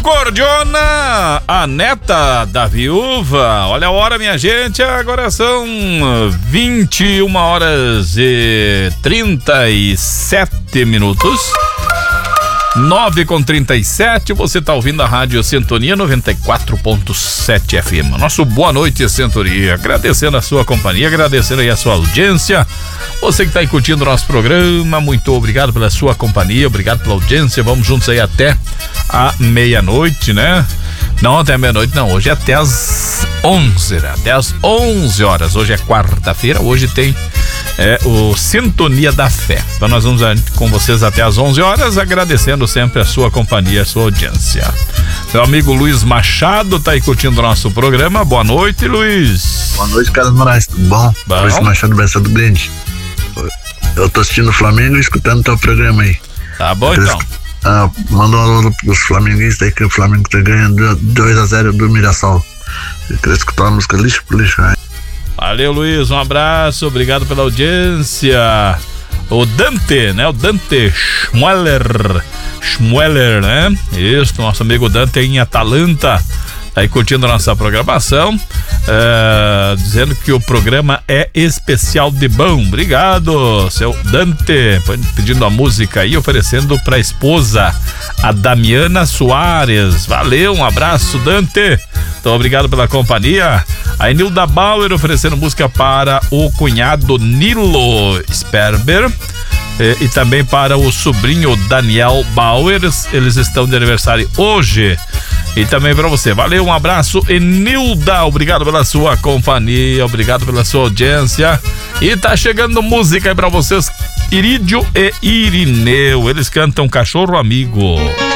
Cordiona, a neta da viúva. Olha a hora, minha gente, agora são 21h37. 9h37, você tá ouvindo a Rádio Sintonia 94.7 FM. Nosso boa noite, Sintonia. Agradecendo a sua companhia, agradecendo aí a sua audiência. Você que tá aí curtindo o nosso programa, muito obrigado pela sua companhia, obrigado pela audiência. Vamos juntos aí até a meia-noite, né? Não, até a meia-noite não, hoje é até as 11, né? Até as 11 horas. Hoje é quarta-feira, hoje tem o Sintonia da Fé. Então nós vamos com vocês até as 11 horas, agradecendo sempre a sua companhia, a sua audiência. Meu amigo Luiz Machado tá aí curtindo o nosso programa. Boa noite, Luiz. Boa noite, Carlos Moraes, tudo bom? Luiz Machado, Bessa do Grande. Eu tô assistindo o Flamengo e escutando teu programa aí. Tá bom, então. Manda um alô pros flamenguistas aí, que o Flamengo tá ganhando 2-0 do Mirassol. Eu queria escutar a música Lixo pro Lixo aí. Valeu, Luiz, um abraço, obrigado pela audiência. O Dante, né? O Dante Schmueller, né? Isso, nosso amigo Dante em Atalanta, aí curtindo a nossa programação, dizendo que o programa é especial de bom. Obrigado, seu Dante, pedindo a música aí, oferecendo pra esposa, a Damiana Soares. Valeu, um abraço, Dante. Então, obrigado pela companhia. A Nilda Bauer oferecendo música para o cunhado Nilo Sperber e também para o sobrinho Daniel Bauer. Eles estão de aniversário hoje. E também para você. Valeu, um abraço, Nilda. Obrigado pela sua companhia, obrigado pela sua audiência. E tá chegando música aí pra vocês, Irídio e Irineu. Eles cantam Cachorro Amigo.